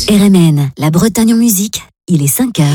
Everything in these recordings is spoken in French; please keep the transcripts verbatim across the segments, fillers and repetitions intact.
R M N, la Bretagne en musique, il est cinq heures.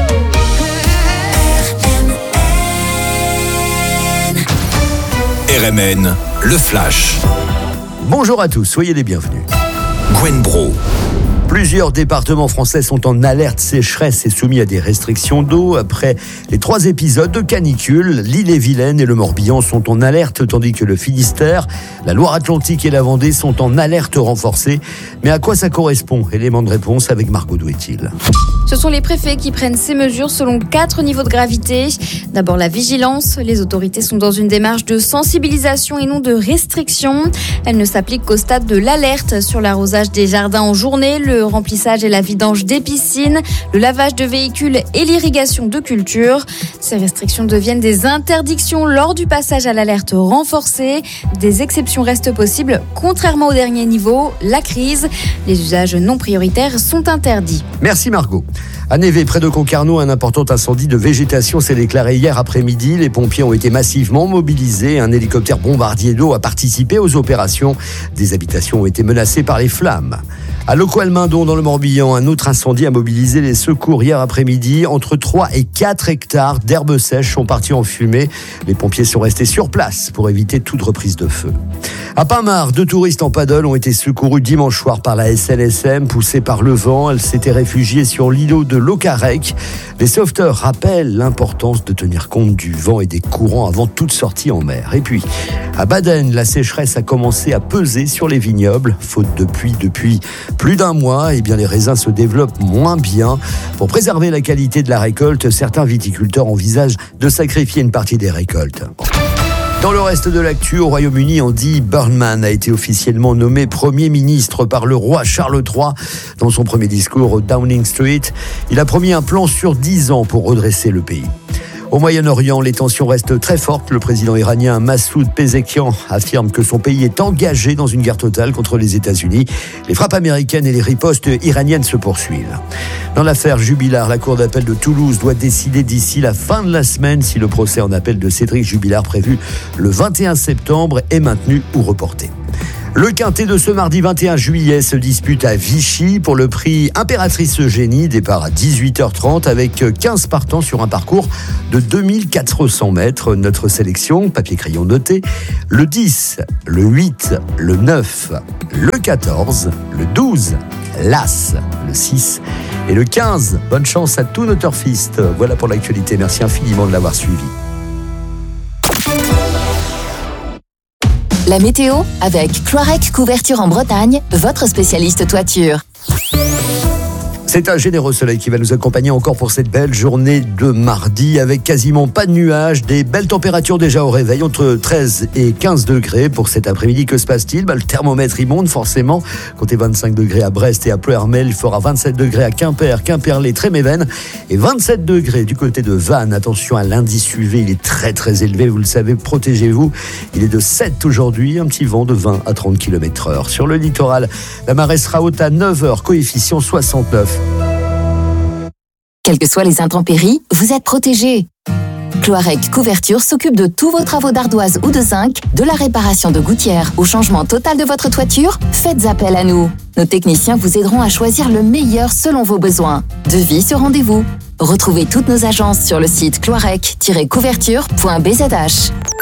R M N, le Flash. Bonjour à tous, soyez les bienvenus. Gwen Bro. Plusieurs départements français sont en alerte sécheresse et soumis à des restrictions d'eau. Après les trois épisodes de canicule, l'Ille-et-Vilaine et le Morbihan sont en alerte, tandis que le Finistère, la Loire-Atlantique et la Vendée sont en alerte renforcée. Mais à quoi ça correspond? Élément de réponse avec Margot Douetil. Ce sont les préfets qui prennent ces mesures selon quatre niveaux de gravité. D'abord la vigilance. Les autorités sont dans une démarche de sensibilisation et non de restriction. Elle ne s'applique qu'au stade de l'alerte sur l'arrosage des jardins en journée, le remplissage et la vidange des piscines, le lavage de véhicules et l'irrigation de cultures. Ces restrictions deviennent des interdictions lors du passage à l'alerte renforcée. Des exceptions restent possibles, contrairement au dernier niveau, la crise. Les usages non prioritaires sont interdits. Merci Margot. À Névé, près de Concarneau, un important incendie de végétation s'est déclaré hier après-midi. Les pompiers ont été massivement mobilisés. Un hélicoptère bombardier d'eau a participé aux opérations. Des habitations ont été menacées par les flammes. À Locoal-Mindon, dans le Morbihan, un autre incendie a mobilisé les secours hier après-midi. Entre trois et quatre hectares d'herbes sèches sont partis en fumée. Les pompiers sont restés sur place pour éviter toute reprise de feu. À Pinmar, deux touristes en paddle ont été secourus dimanche soir par la S N S M. Poussée par le vent, elle s'était réfugiée sur l'îlot de Locarec. Les sauveteurs rappellent l'importance de tenir compte du vent et des courants avant toute sortie en mer. Et puis, à Baden, la sécheresse a commencé à peser sur les vignobles. Faute de pluie depuis plus d'un mois, eh bien les raisins se développent moins bien. Pour préserver la qualité de la récolte, certains viticulteurs envisagent de sacrifier une partie des récoltes. Dans le reste de l'actu, au Royaume-Uni, Andy Burnham a été officiellement nommé Premier ministre par le roi Charles trois. Dans son premier discours au Downing Street, il a promis un plan sur dix ans pour redresser le pays. Au Moyen-Orient, les tensions restent très fortes. Le président iranien Massoud Pezeshkian affirme que son pays est engagé dans une guerre totale contre les États-Unis. Les frappes américaines et les ripostes iraniennes se poursuivent. Dans l'affaire Jubilard, la cour d'appel de Toulouse doit décider d'ici la fin de la semaine si le procès en appel de Cédric Jubilard prévu le vingt et un septembre est maintenu ou reporté. Le quintet de ce mardi vingt et un juillet se dispute à Vichy pour le prix Impératrice Eugénie, départ à dix-huit heures trente avec quinze partants sur un parcours de deux mille quatre cents mètres. Notre sélection, papier crayon noté, le dix, le huit, le neuf, le quatorze, le douze, l'As, le six et le quinze. Bonne chance à tous nos turfistes. Voilà pour l'actualité, merci infiniment de l'avoir suivi. La météo avec Cloirec Couverture en Bretagne, votre spécialiste toiture. C'est un généreux soleil qui va nous accompagner encore pour cette belle journée de mardi avec quasiment pas de nuages, des belles températures déjà au réveil entre treize et quinze degrés pour cet après-midi. Que se passe-t-il? Bah, le thermomètre y monte forcément. Comptez vingt-cinq degrés à Brest et à Ploërmel, il fera vingt-sept degrés à Quimper, Quimperlé, Tréméven et vingt-sept degrés du côté de Vannes. Attention à l'indice U V, il est très très élevé, vous le savez, protégez-vous. Il est de sept aujourd'hui, un petit vent de vingt à trente kilomètres heure. Sur le littoral, la marée sera haute à neuf heures, coefficient soixante-neuf. Quelles que soient les intempéries, vous êtes protégés. Cloirec Couverture s'occupe de tous vos travaux d'ardoise ou de zinc, de la réparation de gouttières au changement total de votre toiture. Faites appel à nous. Nos techniciens vous aideront à choisir le meilleur selon vos besoins. Devis sur rendez-vous. Retrouvez toutes nos agences sur le site cloirec tiret couverture point b z h.